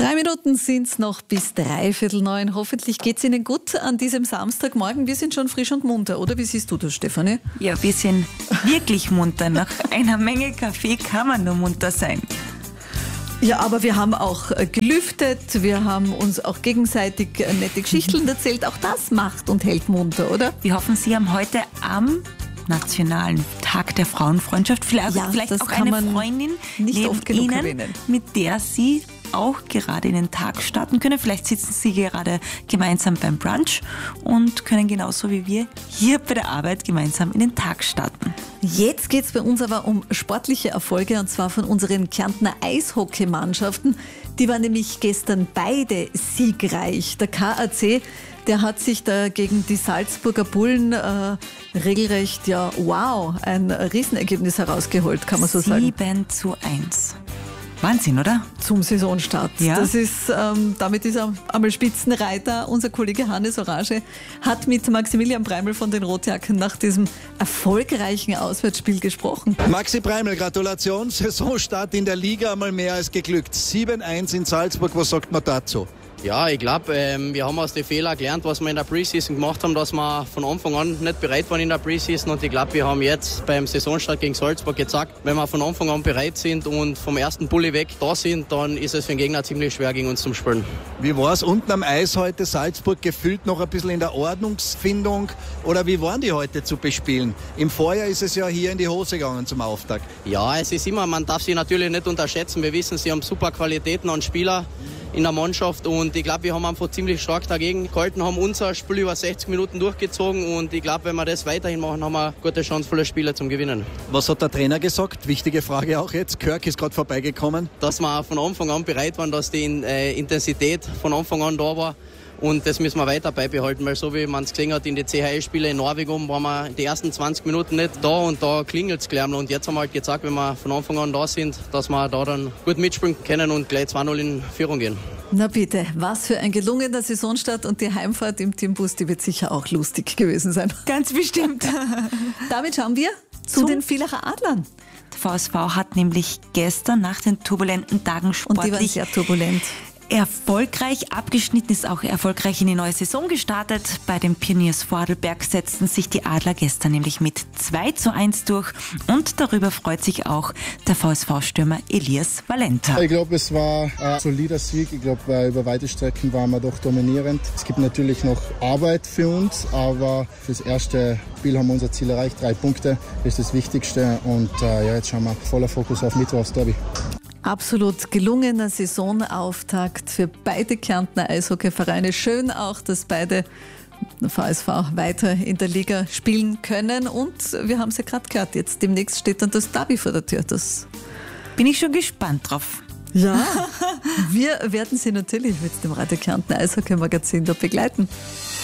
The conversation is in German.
3 Minuten sind es noch bis 8:45. Hoffentlich geht es Ihnen gut an diesem Samstagmorgen. Wir sind schon frisch und munter, oder? Wie siehst du das, Stefanie? Ja, wir sind wirklich munter. Nach einer Menge Kaffee kann man nur munter sein. Ja, aber wir haben auch gelüftet, wir haben uns auch gegenseitig nette Geschichten erzählt. Auch das macht und hält munter, oder? Wir hoffen, Sie haben heute am Nationalen Tag der Frauenfreundschaft vielleicht auch eine Freundin neben Ihnen, mit der Sie auch gerade in den Tag starten können. Vielleicht sitzen Sie gerade gemeinsam beim Brunch und können genauso wie wir hier bei der Arbeit gemeinsam in den Tag starten. Jetzt geht es bei uns aber um sportliche Erfolge, und zwar von unseren Kärntner Eishockeymannschaften. Die waren nämlich gestern beide siegreich. Der KAC, der hat sich da gegen die Salzburger Bullen regelrecht, ein Riesenergebnis herausgeholt, kann man so sagen. 7:1. Wahnsinn, oder? Zum Saisonstart. Ja. Das ist, damit ist er einmal Spitzenreiter. Unser Kollege Hannes Orage hat mit Maximilian Breimel von den Rotjacken nach diesem erfolgreichen Auswärtsspiel gesprochen. Maxi Breimel, Gratulation. Saisonstart in der Liga einmal mehr als geglückt. 7:1 in Salzburg. Was sagt man dazu? Ja, ich glaube, wir haben aus den Fehlern gelernt, was wir in der Preseason gemacht haben, dass wir von Anfang an nicht bereit waren in der Preseason. Und ich glaube, wir haben jetzt beim Saisonstart gegen Salzburg gezeigt, wenn wir von Anfang an bereit sind und vom ersten Bulli weg da sind, dann ist es für den Gegner ziemlich schwer, gegen uns zu spielen. Wie war es unten am Eis heute? Salzburg gefühlt noch ein bisschen in der Ordnungsfindung? Oder wie waren die heute zu bespielen? Im Vorjahr ist es ja hier in die Hose gegangen zum Auftakt. Ja, es ist immer, man darf sie natürlich nicht unterschätzen. Wir wissen, sie haben super Qualitäten an Spieler in der Mannschaft, und ich glaube, wir haben einfach ziemlich stark dagegen gehalten, haben unser Spiel über 60 Minuten durchgezogen, und ich glaube, wenn wir das weiterhin machen, haben wir eine gute Chance, viele Spiele zum Gewinnen. Was hat der Trainer gesagt? Wichtige Frage auch jetzt. Kirk ist gerade vorbeigekommen. Dass wir von Anfang an bereit waren, dass die Intensität von Anfang an da war. Und das müssen wir weiter beibehalten, weil so wie man es gesehen hat in den CHL-Spielen in Norwegen, waren wir die ersten 20 Minuten nicht da, und da klingelt es gleich. Und jetzt haben wir halt gezeigt, wenn wir von Anfang an da sind, dass wir da dann gut mitspielen können und gleich 2:0 in Führung gehen. Na bitte, was für ein gelungener Saisonstart, und die Heimfahrt im Teambus, die wird sicher auch lustig gewesen sein. Ganz bestimmt. Damit schauen wir zu den Villacher Adlern. Der VSV hat nämlich gestern nach den turbulenten Tagen sportlich... Und die waren sehr turbulent. Erfolgreich abgeschnitten, ist auch erfolgreich in die neue Saison gestartet. Bei den Pioneers Vorarlberg setzten sich die Adler gestern nämlich mit 2:1 durch, und darüber freut sich auch der VSV-Stürmer Elias Valenta. Ich glaube, es war ein solider Sieg. Ich glaube, über weite Strecken waren wir doch dominierend. Es gibt natürlich noch Arbeit für uns, aber fürs erste Spiel haben wir unser Ziel erreicht. 3 Punkte ist das Wichtigste, und jetzt schauen wir voller Fokus auf Mittwoch aufs Derby. Absolut gelungener Saisonauftakt für beide Kärntner Eishockeyvereine. Schön auch, dass beide VSV weiter in der Liga spielen können. Und wir haben es ja gerade gehört, jetzt demnächst steht dann das Derby vor der Tür. Das bin ich schon gespannt drauf. Ja, wir werden Sie natürlich mit dem Radio Kärntner Eishockey-Magazin da begleiten.